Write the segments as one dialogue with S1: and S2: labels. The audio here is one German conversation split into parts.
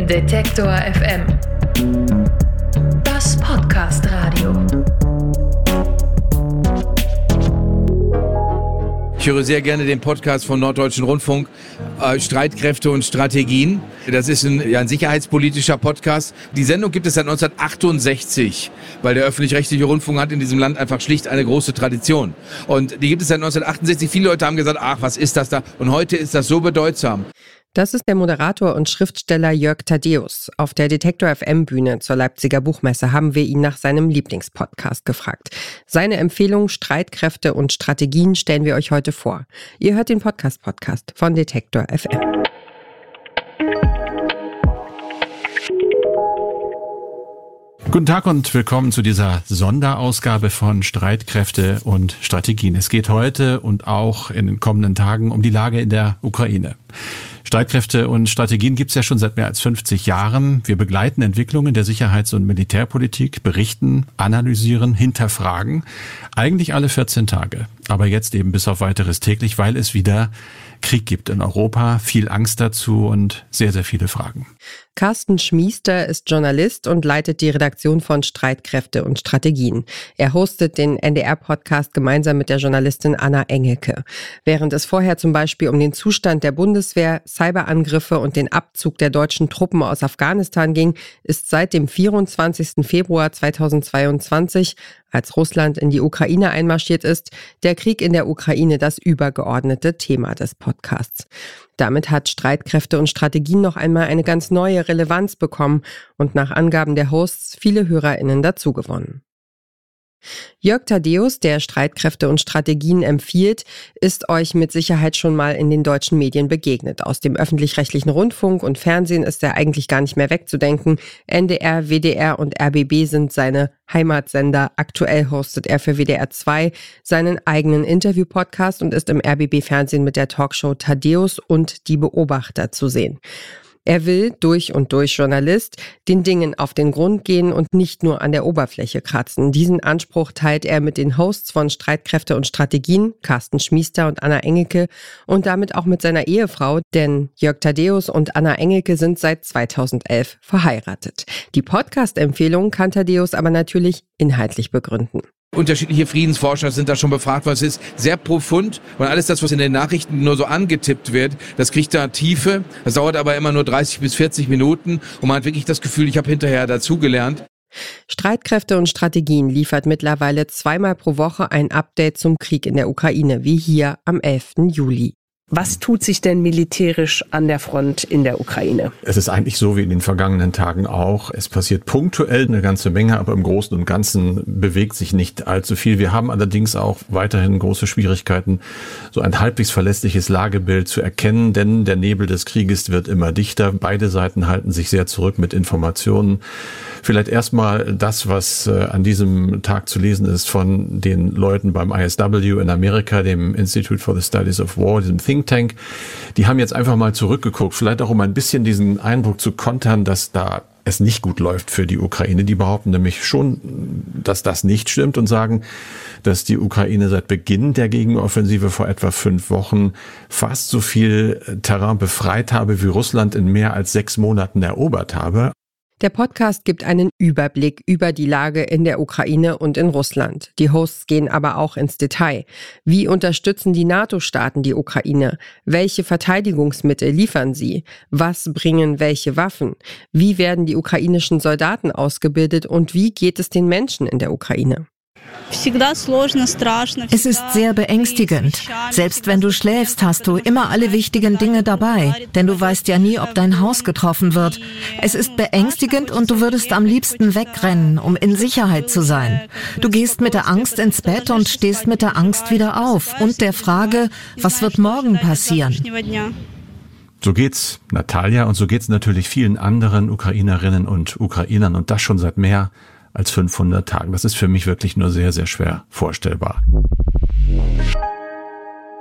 S1: Detektor FM. Das Podcast-Radio.
S2: Ich höre sehr gerne den Podcast vom Norddeutschen Rundfunk, Streitkräfte und Strategien. Das ist ein sicherheitspolitischer Podcast. Die Sendung gibt es seit 1968, weil der öffentlich-rechtliche Rundfunk hat in diesem Land einfach schlicht eine große Tradition. Und die gibt es seit 1968. Viele Leute haben gesagt, ach, was ist das da? Und heute ist das so bedeutsam.
S3: Das ist der Moderator und Schriftsteller Jörg Thaddeus. Auf der Detektor FM Bühne zur Leipziger Buchmesse haben wir ihn nach seinem Lieblingspodcast gefragt. Seine Empfehlung Streitkräfte und Strategien stellen wir euch heute vor. Ihr hört den Podcast von Detektor FM.
S4: Guten Tag und willkommen zu dieser Sonderausgabe von Streitkräfte und Strategien. Es geht heute und auch in den kommenden Tagen um die Lage in der Ukraine. Streitkräfte und Strategien gibt es ja schon seit mehr als 50 Jahren. Wir begleiten Entwicklungen der Sicherheits- und Militärpolitik, berichten, analysieren, hinterfragen. Eigentlich alle 14 Tage, aber jetzt eben bis auf Weiteres täglich, weil es wieder Krieg gibt in Europa, viel Angst dazu und sehr, sehr viele Fragen.
S3: Carsten Schmiester ist Journalist und leitet die Redaktion von Streitkräfte und Strategien. Er hostet den NDR-Podcast gemeinsam mit der Journalistin Anna Engelke. Während es vorher zum Beispiel um den Zustand der Bundeswehr, Cyberangriffe und den Abzug der deutschen Truppen aus Afghanistan ging, ist seit dem 24. Februar 2022, als Russland in die Ukraine einmarschiert ist, der Krieg in der Ukraine das übergeordnete Thema des Podcasts. Damit hat Streitkräfte und Strategien noch einmal eine ganz neue Relevanz bekommen und nach Angaben der Hosts viele HörerInnen dazugewonnen. Jörg Thaddeus, der Streitkräfte und Strategien empfiehlt, ist euch mit Sicherheit schon mal in den deutschen Medien begegnet. Aus dem öffentlich-rechtlichen Rundfunk und Fernsehen ist er eigentlich gar nicht mehr wegzudenken. NDR, WDR und RBB sind seine Heimatsender. Aktuell hostet er für WDR 2 seinen eigenen Interview-Podcast und ist im RBB-Fernsehen mit der Talkshow Thaddeus und Die Beobachter zu sehen. Er will, durch und durch Journalist, den Dingen auf den Grund gehen und nicht nur an der Oberfläche kratzen. Diesen Anspruch teilt er mit den Hosts von Streitkräfte und Strategien, Carsten Schmiester und Anna Engelke, und damit auch mit seiner Ehefrau, denn Jörg Thaddeus und Anna Engelke sind seit 2011 verheiratet. Die Podcast-Empfehlung kann Thaddeus aber natürlich inhaltlich begründen.
S2: Unterschiedliche Friedensforscher sind da schon befragt worden. Es ist sehr profund und alles das, was in den Nachrichten nur so angetippt wird, das kriegt da Tiefe. Das dauert aber immer nur 30 bis 40 Minuten und man hat wirklich das Gefühl, ich habe hinterher dazugelernt.
S3: Streitkräfte und Strategien liefert mittlerweile 2-mal pro Woche ein Update zum Krieg in der Ukraine, wie hier am 11. Juli.
S5: Was tut sich denn militärisch an der Front in der Ukraine?
S4: Es ist eigentlich so wie in den vergangenen Tagen auch. Es passiert punktuell eine ganze Menge, aber im Großen und Ganzen bewegt sich nicht allzu viel. Wir haben allerdings auch weiterhin große Schwierigkeiten, so ein halbwegs verlässliches Lagebild zu erkennen, denn der Nebel des Krieges wird immer dichter. Beide Seiten halten sich sehr zurück mit Informationen. Vielleicht erstmal das, was an diesem Tag zu lesen ist von den Leuten beim ISW in Amerika, dem Institute for the Studies of War, diesem Think Tank. Die haben jetzt einfach mal zurückgeguckt, vielleicht auch um ein bisschen diesen Eindruck zu kontern, dass da es nicht gut läuft für die Ukraine. Die behaupten nämlich schon, dass das nicht stimmt und sagen, dass die Ukraine seit Beginn der Gegenoffensive vor etwa 5 Wochen fast so viel Terrain befreit habe, wie Russland in mehr als 6 Monaten erobert habe.
S3: Der Podcast gibt einen Überblick über die Lage in der Ukraine und in Russland. Die Hosts gehen aber auch ins Detail. Wie unterstützen die NATO-Staaten die Ukraine? Welche Verteidigungsmittel liefern sie? Was bringen welche Waffen? Wie werden die ukrainischen Soldaten ausgebildet und wie geht es den Menschen in der Ukraine?
S6: Es ist sehr beängstigend. Selbst wenn du schläfst, hast du immer alle wichtigen Dinge dabei, denn du weißt ja nie, ob dein Haus getroffen wird. Es ist beängstigend und du würdest am liebsten wegrennen, um in Sicherheit zu sein. Du gehst mit der Angst ins Bett und stehst mit der Angst wieder auf und der Frage, was wird morgen passieren?
S4: So geht's Natalia und so geht's natürlich vielen anderen Ukrainerinnen und Ukrainern und das schon seit mehr als 500 Tagen. Das ist für mich wirklich nur sehr, sehr schwer vorstellbar.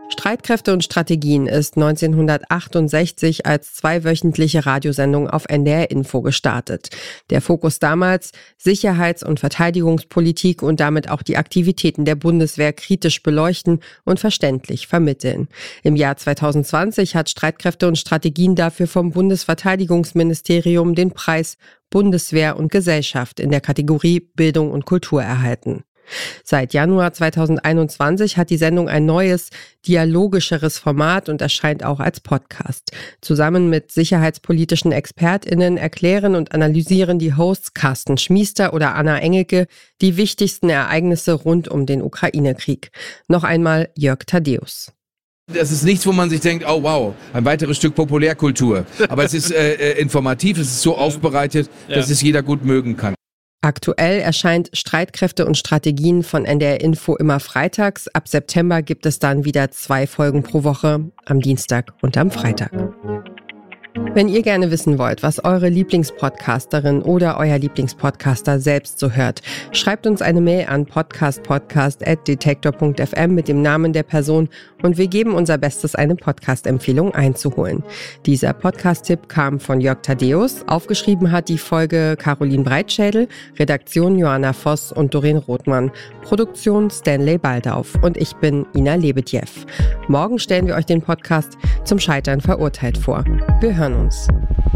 S3: Streitkräfte und Strategien ist 1968 als zweiwöchentliche Radiosendung auf NDR Info gestartet. Der Fokus damals: Sicherheits- und Verteidigungspolitik und damit auch die Aktivitäten der Bundeswehr kritisch beleuchten und verständlich vermitteln. Im Jahr 2020 hat Streitkräfte und Strategien dafür vom Bundesverteidigungsministerium den Preis Bundeswehr und Gesellschaft in der Kategorie Bildung und Kultur erhalten. Seit Januar 2021 hat die Sendung ein neues, dialogischeres Format und erscheint auch als Podcast. Zusammen mit sicherheitspolitischen ExpertInnen erklären und analysieren die Hosts Carsten Schmiester oder Anna Engelke die wichtigsten Ereignisse rund um den Ukraine-Krieg. Noch einmal Jörg Thaddeus.
S2: Das ist nichts, wo man sich denkt, oh wow, ein weiteres Stück Populärkultur. Aber es ist informativ, es ist so aufbereitet, dass es jeder gut mögen kann.
S3: Aktuell erscheint Streitkräfte und Strategien von NDR Info immer freitags. Ab September gibt es dann wieder 2 Folgen pro Woche, am Dienstag und am Freitag. Wenn ihr gerne wissen wollt, was eure Lieblingspodcasterin oder euer Lieblingspodcaster selbst so hört, schreibt uns eine Mail an podcast@detektor.fm mit dem Namen der Person und wir geben unser Bestes, eine Podcast-Empfehlung einzuholen. Dieser Podcast-Tipp kam von Jörg Thaddeus. Aufgeschrieben hat die Folge Caroline Breitschädel, Redaktion Johanna Voss und Doreen Rothmann, Produktion Stanley Baldauf und ich bin Ina Lebedjew. Morgen stellen wir euch den Podcast Zum Scheitern verurteilt vor. Wir hören uns.